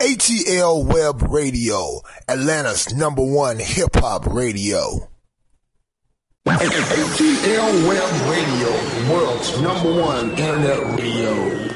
ATL Web Radio, Atlanta's #1 hip-hop radio. ATL Web Radio, the world's #1 internet radio.